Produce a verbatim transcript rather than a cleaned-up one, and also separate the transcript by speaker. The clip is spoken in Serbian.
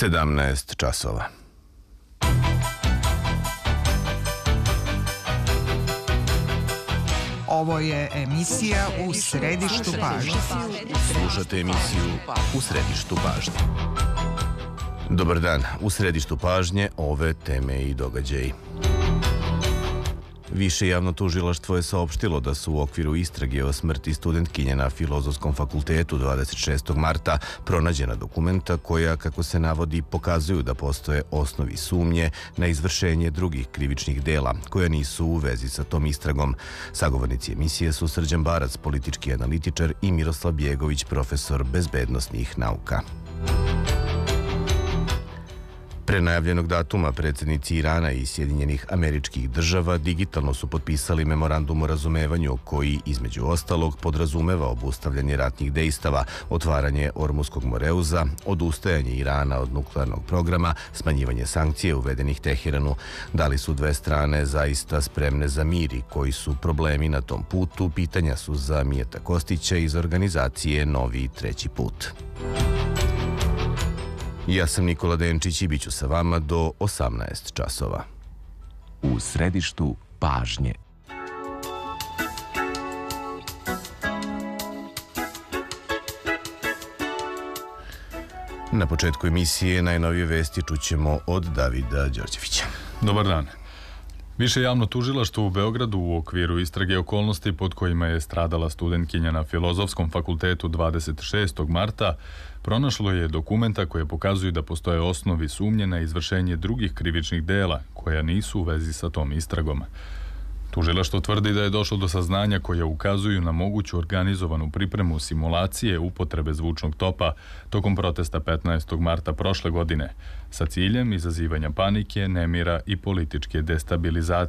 Speaker 1: sedamnaest časova.
Speaker 2: Ovo je emisija U središtu pažnje.
Speaker 1: Slušate emisiju U središtu pažnje. Dobar dan, u središtu pažnje ove teme i događaji. Više javno tužilaštvo je saopštilo da su u okviru istrage o smrti studentkinje na Filozofskom fakultetu dvadeset šestog marta pronađena dokumenta koja, kako se navodi, pokazuju da postoje osnovi sumnje na izvršenje drugih krivičnih dela koja nisu u vezi sa tom istragom. Sagovornici emisije su Srđan Barac, politički analitičar, i Miroslav Bjegović, profesor bezbednosnih nauka. Pre najavljenog datuma predsjednici Irana i Sjedinjenih Američkih Država digitalno su potpisali memorandum o razumevanju koji, između ostalog, podrazumeva obustavljanje ratnih dejstava, otvaranje Ormuskog moreuza, odustajanje Irana od nuklearnog programa, smanjivanje sankcije uvedenih Teheranu. Da li su dve strane zaista spremne za mir i koji su problemi na tom putu, pitanja su za Mijeta Kostića iz organizacije Novi treći put. Ja sam Nikola Denčić i bit ću sa vama do osamnaest časova.
Speaker 3: U središtu pažnje.
Speaker 1: Na početku emisije najnovije vesti čućemo od Davida Đorđevića.
Speaker 4: Dobar dan. Više javno tužilaštvo u Beogradu u okviru istrage okolnosti pod kojima je stradala studentkinja na Filozofskom fakultetu dvadeset šestog marta pronašlo je dokumenta koje pokazuju da postoje osnovi sumnje na izvršenje drugih krivičnih dela koja nisu u vezi sa tom istragom. Tužilaštvo tvrdi da je došlo do saznanja koja ukazuju na moguću organizovanu pripremu simulacije upotrebe zvučnog topa tokom protesta petnaestog marta prošle godine sa ciljem izazivanja panike, nemira i političke destabilizacije